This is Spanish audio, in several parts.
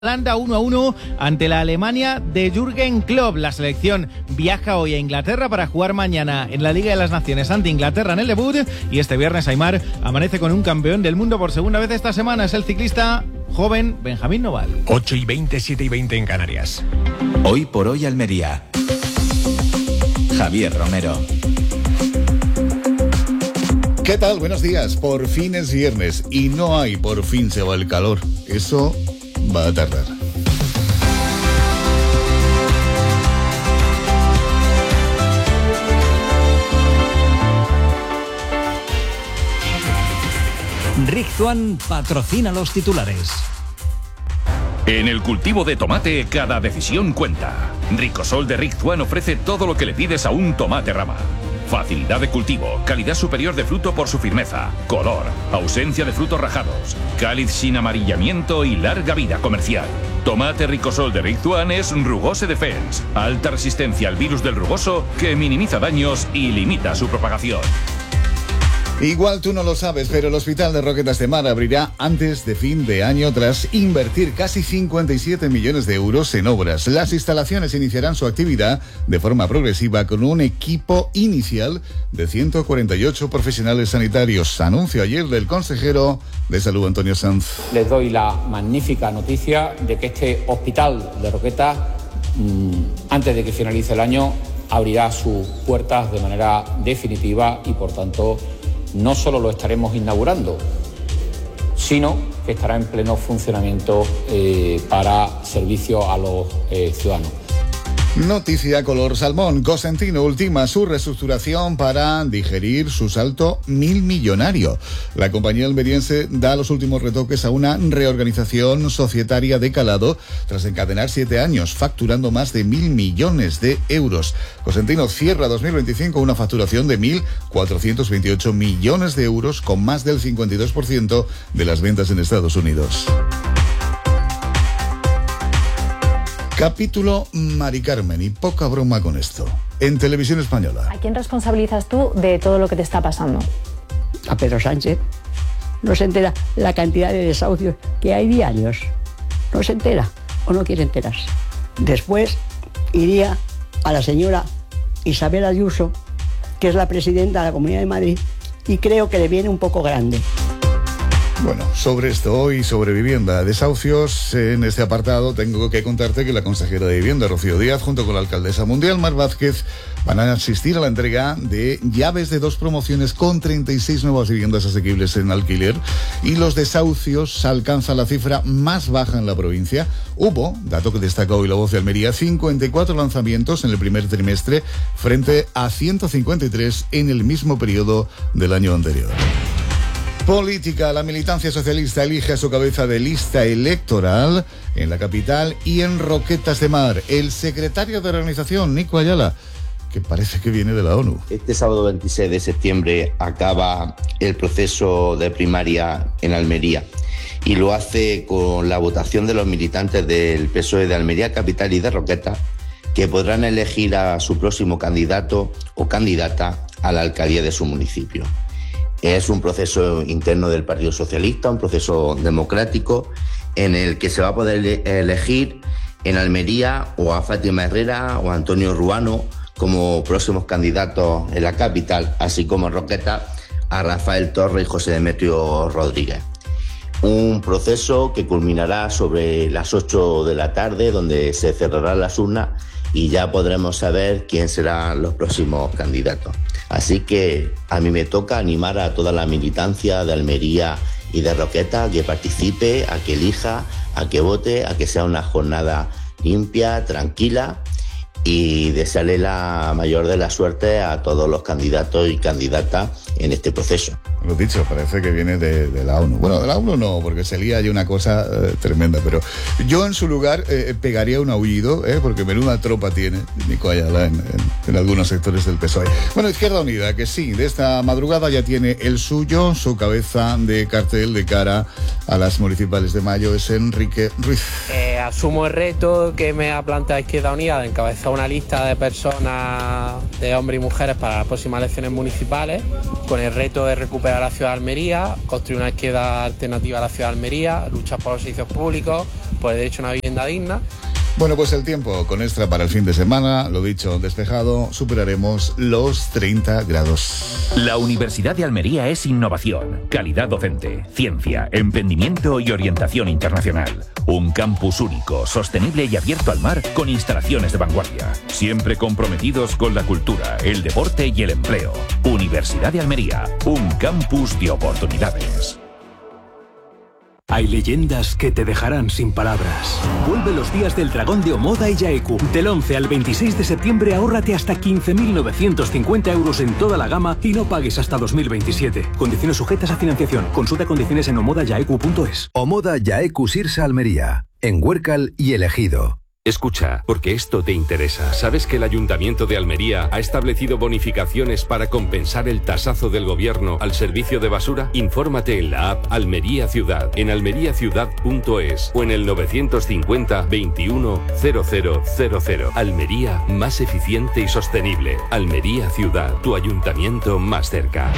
Holanda 1-1 ante la Alemania de Jürgen Klopp. La selección viaja hoy a Inglaterra para jugar mañana en la Liga de las Naciones ante Inglaterra en el debut, y este viernes Aimar amanece con un campeón del mundo por segunda vez esta semana. Es el ciclista joven Benjamín Noval. 8:20, 7:20 en Canarias. Hoy por hoy Almería. Javier Romero. ¿Qué tal? Buenos días. Por fin es viernes y no hay por fin se va el calor. Eso va a tardar. Rictuan patrocina los titulares. En el cultivo de tomate, cada decisión cuenta. Ricosol de Rictuan ofrece todo lo que le pides a un tomate rama. Facilidad de cultivo, calidad superior de fruto por su firmeza, color, ausencia de frutos rajados, cáliz sin amarillamiento y larga vida comercial. Tomate Ricosol de Rictuan es Rugose Defense, alta resistencia al virus del rugoso que minimiza daños y limita su propagación. Igual tú no lo sabes, pero el Hospital de Roquetas de Mar abrirá antes de fin de año tras invertir casi 57 millones de euros en obras. Las instalaciones iniciarán su actividad de forma progresiva con un equipo inicial de 148 profesionales sanitarios. Anuncio ayer del consejero de Salud, Antonio Sanz. Les doy la magnífica noticia de que este Hospital de Roquetas, antes de que finalice el año, abrirá sus puertas de manera definitiva y, por tanto, no solo lo estaremos inaugurando, sino que estará en pleno funcionamiento para servicio a los ciudadanos. Noticia color salmón. Cosentino ultima su reestructuración para digerir su salto 1000 millonario. La compañía almeriense da los últimos retoques a una reorganización societaria de calado tras encadenar 7 años, facturando más de 1.000 millones de euros. Cosentino cierra 2025 una facturación de 1.428 millones de euros, con más del 52% de las ventas en Estados Unidos. Capítulo Mari Carmen, y poca broma con esto. En Televisión Española. ¿A quién responsabilizas tú de todo lo que te está pasando? A Pedro Sánchez. No se entera la cantidad de desahucios que hay diarios. No se entera o no quiere enterarse. Después iría a la señora Isabel Ayuso, que es la presidenta de la Comunidad de Madrid, y creo que le viene un poco grande. Bueno, sobre esto hoy, sobre vivienda, desahucios, en este apartado tengo que contarte que la consejera de Vivienda, Rocío Díaz, junto con la alcaldesa mundial, Mar Vázquez, van a asistir a la entrega de llaves de 2 promociones con 36 nuevas viviendas asequibles en alquiler, y los desahucios alcanzan la cifra más baja en la provincia. Hubo, dato que destaca hoy La Voz de Almería, 54 lanzamientos en el primer trimestre frente a 153 en el mismo periodo del año anterior. Política. La militancia socialista elige a su cabeza de lista electoral en la capital y en Roquetas de Mar. El secretario de la organización, Nico Ayala, que parece que viene de la ONU. Este sábado 26 de septiembre acaba el proceso de primaria en Almería, y lo hace con la votación de los militantes del PSOE de Almería Capital y de Roquetas, que podrán elegir a su próximo candidato o candidata a la alcaldía de su municipio. Es un proceso interno del Partido Socialista, un proceso democrático en el que se va a poder elegir en Almería o a Fátima Herrera o a Antonio Ruano como próximos candidatos en la capital, así como en Roquetas a Rafael Torres y José Demetrio Rodríguez. Un proceso que culminará sobre las 8 de la tarde, donde se cerrarán las urnas y ya podremos saber quién serán los próximos candidatos. Así que a mí me toca animar a toda la militancia de Almería y de Roquetas a que participe, a que elija, a que vote, a que sea una jornada limpia, tranquila, y desearle la mayor de la suerte a todos los candidatos y candidatas en este proceso. Lo dicho, parece que viene de la ONU. Bueno, de la ONU no, porque se lía ahí una cosa tremenda, pero yo en su lugar pegaría un aullido, porque menuda tropa tiene Nico Ayala en algunos sectores del PSOE. Bueno, Izquierda Unida, que sí, de esta madrugada ya tiene el suyo, su cabeza de cartel de cara a las municipales de mayo es Enrique Ruiz. Asumo el reto que me ha planteado Izquierda Unida de encabezar una lista de personas, de hombres y mujeres para las próximas elecciones municipales, con el reto de recuperar la ciudad de Almería, construir una izquierda alternativa a la ciudad de Almería, luchar por los servicios públicos, por el derecho a una vivienda digna. Bueno, pues el tiempo con Extra para el fin de semana, lo dicho, despejado, superaremos los 30 grados. La Universidad de Almería es innovación, calidad docente, ciencia, emprendimiento y orientación internacional. Un campus único, sostenible y abierto al mar con instalaciones de vanguardia. Siempre comprometidos con la cultura, el deporte y el empleo. Universidad de Almería, un campus de oportunidades. Hay leyendas que te dejarán sin palabras. Vuelve los días del dragón de Omoda y Yaeku. Del 11 al 26 de septiembre ahórrate hasta 15.950 euros en toda la gama y no pagues hasta 2027. Condiciones sujetas a financiación. Consulta condiciones en omodayaeku.es. Omoda Yaeku Sirsa Almería, en Huércal y El Ejido. Escucha, porque esto te interesa. ¿Sabes que el Ayuntamiento de Almería ha establecido bonificaciones para compensar el tasazo del gobierno al servicio de basura? Infórmate en la app Almería Ciudad, en almeriaciudad.es o en el 950 21 0000. Almería, más eficiente y sostenible. Almería Ciudad, tu ayuntamiento más cerca.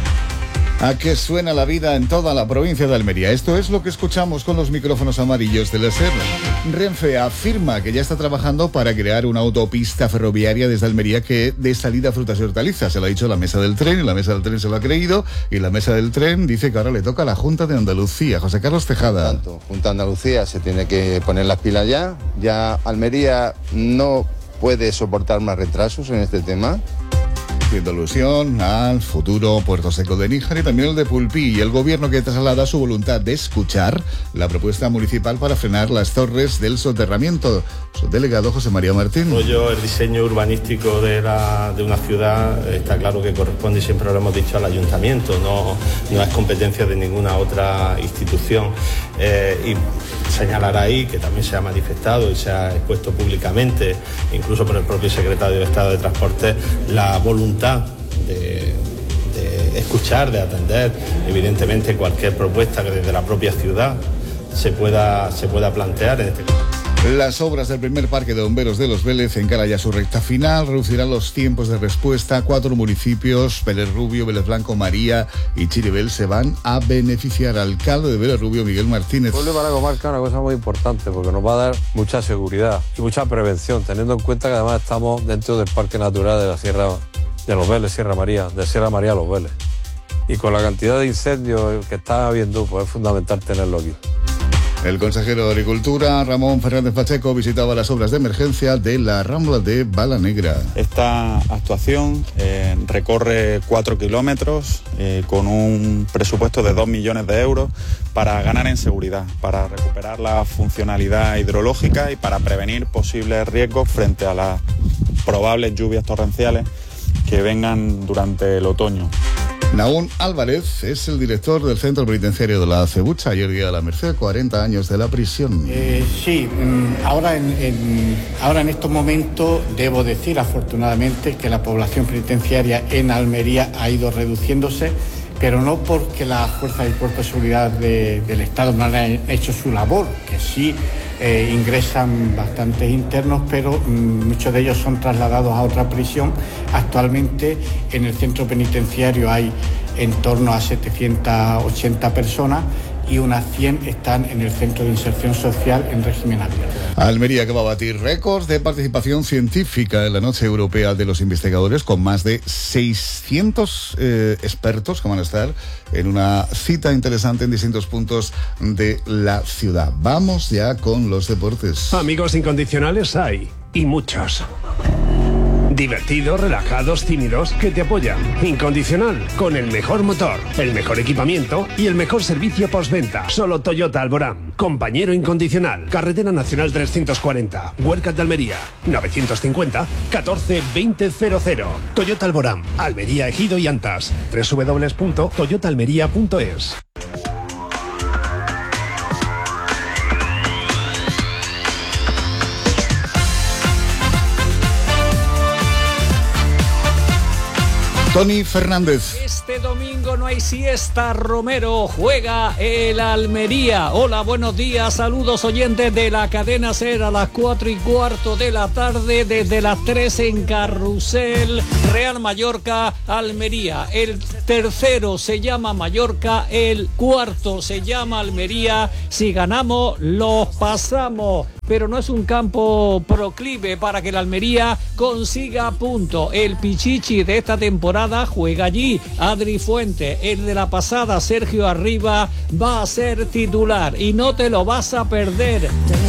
¿A qué suena la vida en toda la provincia de Almería? Esto es lo que escuchamos con los micrófonos amarillos de la SER. Renfe afirma que ya está trabajando para crear una autopista ferroviaria desde Almería que dé salida a frutas y hortalizas. Se lo ha dicho la mesa del tren y la mesa del tren se lo ha creído y la mesa del tren dice que ahora le toca a la Junta de Andalucía. José Carlos Tejada. Junta de Andalucía se tiene que poner las pilas ya. Ya Almería no puede soportar más retrasos en este tema. Haciendo alusión al futuro Puerto Seco de Níjar y también el de Pulpí, y el gobierno que traslada su voluntad de escuchar la propuesta municipal para frenar las torres del soterramiento. Su delegado José María Martín. El diseño urbanístico de una ciudad está claro que corresponde, y siempre lo hemos dicho, al ayuntamiento, no es competencia de ninguna otra institución. Y señalar ahí que también se ha manifestado y se ha expuesto públicamente, incluso por el propio secretario de Estado de Transporte, la voluntad de escuchar, de atender, evidentemente, cualquier propuesta que desde la propia ciudad se pueda plantear en este caso. Las obras del primer parque de bomberos de Los Vélez encara ya su recta final, reducirán los tiempos de respuesta. 4 municipios, Vélez Rubio, Vélez Blanco, María y Chiribel, se van a beneficiar. Alcalde de Vélez Rubio, Miguel Martínez. Vuelve para la comarca una cosa muy importante, porque nos va a dar mucha seguridad y mucha prevención, teniendo en cuenta que además estamos dentro del Parque Natural de la Sierra de Los Vélez, Sierra María a Los Vélez. Y con la cantidad de incendios que está habiendo, pues es fundamental tenerlo aquí. El consejero de Agricultura, Ramón Fernández Pacheco, visitaba las obras de emergencia de la Rambla de Balanegra. Esta actuación recorre 4 kilómetros con un presupuesto de 2 millones de euros para ganar en seguridad, para recuperar la funcionalidad hidrológica y para prevenir posibles riesgos frente a las probables lluvias torrenciales que vengan durante el otoño. Naún Álvarez es el director del Centro Penitenciario de la Acebucha. Ayer día de la Merced, 40 años de la prisión. Sí, ahora en estos momentos debo decir, afortunadamente, que la población penitenciaria en Almería ha ido reduciéndose, pero no porque las fuerzas y cuerpos de seguridad del Estado no han hecho su labor, que sí ingresan bastantes internos, pero muchos de ellos son trasladados a otra prisión. Actualmente en el centro penitenciario hay en torno a 780 personas y unas 100 están en el centro de inserción social en régimen abierto. Almería, que va a batir récords de participación científica en la Noche Europea de los Investigadores, con más de 600 expertos que van a estar en una cita interesante en distintos puntos de la ciudad. Vamos ya con los deportes. Amigos incondicionales hay, y muchos. Divertidos, relajados, tímidos, que te apoyan. Incondicional, con el mejor motor, el mejor equipamiento y el mejor servicio postventa. Solo Toyota Alborán. Compañero incondicional. Carretera Nacional 340. Huércal de Almería. 950 14 20 00. Toyota Alborán. Almería, Ejido y Antas. www.toyotaalmería.es. Tony Fernández. Este domingo no hay siesta, Romero, juega el Almería. Hola, buenos días, saludos oyentes de la cadena SER a las 4:15 de la tarde, desde las 3 en Carrusel, Real Mallorca, Almería. El tercero se llama Mallorca, el cuarto se llama Almería. Si ganamos, los pasamos. Pero no es un campo proclive para que la Almería consiga puntos. El Pichichi de esta temporada juega allí. Adri Fuentes, el de la pasada, Sergio Arriba, va a ser titular y no te lo vas a perder.